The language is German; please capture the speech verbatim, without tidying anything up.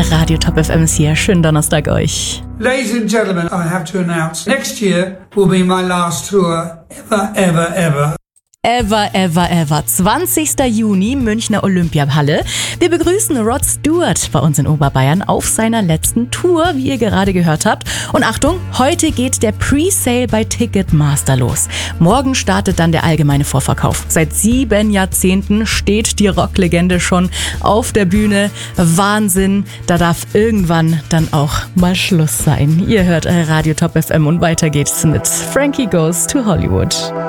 Radio Top F M ist hier. Schönen Donnerstag euch. Ladies and gentlemen, I have to announce, next year will be my last tour ever, ever, ever. Ever, ever, ever. zwanzigster Juni, Münchner Olympiahalle. Wir begrüßen Rod Stewart bei uns in Oberbayern auf seiner letzten Tour, wie ihr gerade gehört habt. Und Achtung, heute geht der Pre-Sale bei Ticketmaster los. Morgen startet dann der allgemeine Vorverkauf. Seit sieben Jahrzehnten steht die Rocklegende schon auf der Bühne. Wahnsinn, da darf irgendwann dann auch mal Schluss sein. Ihr hört Radio Top F M und weiter geht's mit Frankie Goes to Hollywood.